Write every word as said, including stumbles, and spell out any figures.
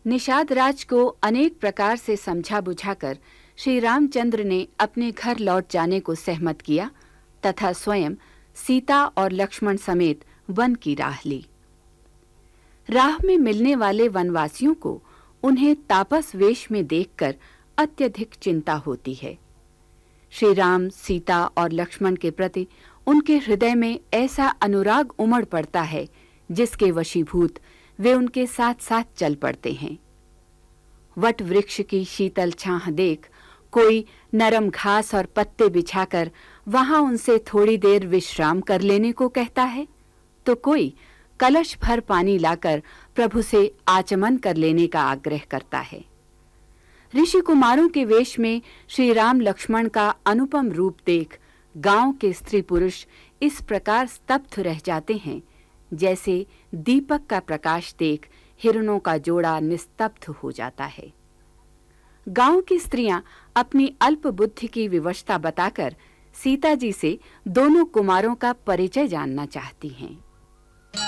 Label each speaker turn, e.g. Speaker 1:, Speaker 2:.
Speaker 1: निषाद राज को अनेक प्रकार से समझा बुझाकर श्री रामचंद्र ने अपने घर लौट जाने को सहमत किया तथा स्वयं सीता और लक्ष्मण समेत वन की राह ली। राह में मिलने वाले वनवासियों को उन्हें तापस वेश में देखकर अत्यधिक चिंता होती है। श्री राम, सीता और लक्ष्मण के प्रति उनके हृदय में ऐसा अनुराग उमड़ पड़ता है जिसके वशीभूत वे उनके साथ साथ चल पड़ते हैं। वट वृक्ष की शीतल छाह देख कोई नरम घास और पत्ते बिछाकर वहां उनसे थोड़ी देर विश्राम कर लेने को कहता है, तो कोई कलश भर पानी लाकर प्रभु से आचमन कर लेने का आग्रह करता है। ऋषि कुमारों के वेश में श्री राम लक्ष्मण का अनुपम रूप देख गांव के स्त्री पुरुष इस प्रकार स्तब्ध रह जाते हैं जैसे दीपक का प्रकाश देख हिरणों का जोड़ा निस्तब्ध हो जाता है। गांव की स्त्रियां अपनी अल्प बुद्धि की विवशता बताकर सीता जी से दोनों कुमारों का परिचय जानना चाहती हैं।